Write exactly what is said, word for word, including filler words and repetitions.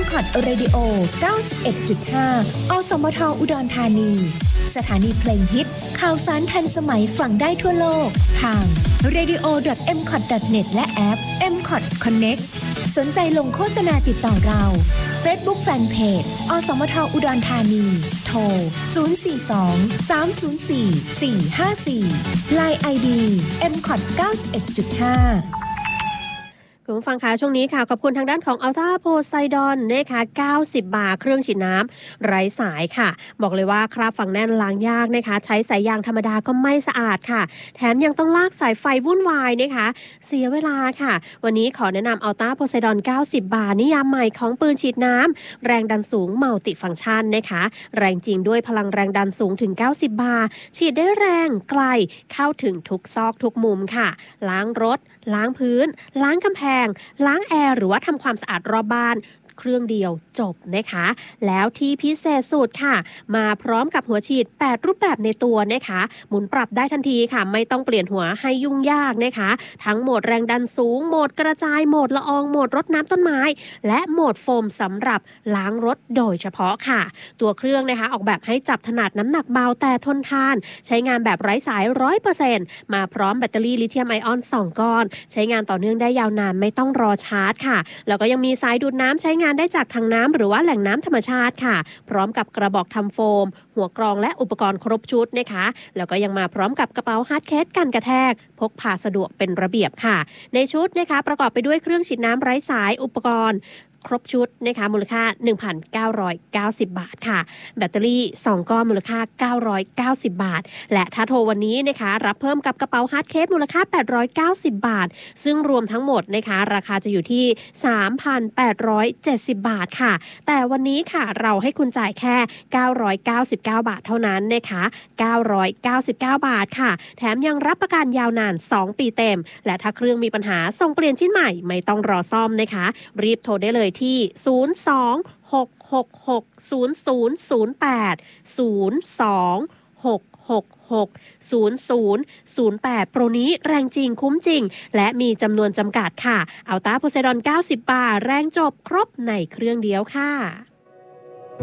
คอท Radio เก้าสิบเอ็ดจุดห้า อสมทอุดรธานีสถานีเพลงฮิตข่าวสารทันสมัยฟังได้ทั่วโลกทาง เรดิโอ ดอท เอ็ม คอท ดอท เน็ต และแอป เอ็ม คอท Connect สนใจลงโฆษณาติดต่อเรา Facebook Fanpage อสมทอุดรธานีโทรศูนย์ สี่ สอง สาม ศูนย์ สี่ สี่ ห้า สี่ ไลน์ ไอ ดี เอ็ม คอท เก้าสิบเอ็ดจุดห้าคุณผู้ฟังคะช่วงนี้ค่ะขอบคุณทางด้านของ Ultra Poseidon นะคะเก้าสิบบาทเครื่องฉีดน้ำไร้สายค่ะบอกเลยว่าคราบฝังแน่นล้างยากนะคะใช้สายยางธรรมดาก็ไม่สะอาดค่ะแถมยังต้องลากสายไฟวุ่นวายนะคะเสียเวลาค่ะวันนี้ขอแนะนำ Ultra Poseidon เก้าสิบบาทนิยามใหม่ของปืนฉีดน้ำแรงดันสูงมัลติฟังก์ชันนะคะแรงจริงด้วยพลังแรงดันสูงถึงเก้าสิบบาร์ฉีดได้แรงไกลเข้าถึงทุกซอกทุกมุมค่ะล้างรถล้างพื้นล้างกำแพงล้างแอร์หรือว่าทำความสะอาดรอบบ้านเครื่องเดียวจบนะคะแล้วที่พิเศษสุดค่ะมาพร้อมกับหัวฉีดแปดรูปแบบในตัวนะคะหมุนปรับได้ทันทีค่ะไม่ต้องเปลี่ยนหัวให้ยุ่งยากนะคะทั้งโหมดแรงดันสูงโหมดกระจายโหมดละอองโหมดรดน้ำต้นไม้และโหมดโฟมสำหรับล้างรถโดยเฉพาะค่ะตัวเครื่องนะคะออกแบบให้จับถนัดน้ำหนักเบาแต่ทนทานใช้งานแบบไร้สาย ร้อยเปอร์เซ็นต์ มาพร้อมแบตเตอรี่ลิเธียมไอออนสองก้อนใช้งานต่อเนื่องได้ยาวนานไม่ต้องรอชาร์จค่ะแล้วก็ยังมีสายดูดน้ำใช้งานได้จากถังน้ำหรือว่าแหล่งน้ำธรรมชาติค่ะพร้อมกับกระบอกทำโฟมหัวกรองและอุปกรณ์ครบชุดนะคะแล้วก็ยังมาพร้อมกับกระเป๋าฮาร์ดเคสกันกระแทกพกพาสะดวกเป็นระเบียบค่ะในชุดนะคะประกอบไปด้วยเครื่องฉีดน้ำไร้สายอุปกรณ์ครบชุดนะคะมูลค่า หนึ่งพันเก้าร้อยเก้าสิบ บาทค่ะแบตเตอรี่สองก้อนมูลค่าเก้าร้อยเก้าสิบบาทและถ้าโทรวันนี้นะคะรับเพิ่มกับกระเป๋าฮาร์ดเคสมูลค่าแปดร้อยเก้าสิบบาทซึ่งรวมทั้งหมดนะคะราคาจะอยู่ที่ สามพันแปดร้อยเจ็ดสิบ บาทค่ะแต่วันนี้ค่ะเราให้คุณจ่ายแค่เก้าร้อยเก้าสิบเก้าบาทเท่านั้นนะคะเก้าร้อยเก้าสิบเก้าบาทค่ะแถมยังรับประกันยาวนานสองปีเต็มและถ้าเครื่องมีปัญหาส่งเปลี่ยนชิ้นใหม่ไม่ต้องรอซ่อมนะคะรีบโทรได้เลยที่ศูนย์ สอง หก หก หก ศูนย์ ศูนย์ ศูนย์ แปด ศูนย์ สอง หก หก หก ศูนย์ ศูนย์ ศูนย์ แปดโปรนี้แรงจริงคุ้มจริงและมีจำนวนจำกัดค่ะ Ultra Poseidon เก้าสิบบาทแรงจบครบในเครื่องเดียวค่ะ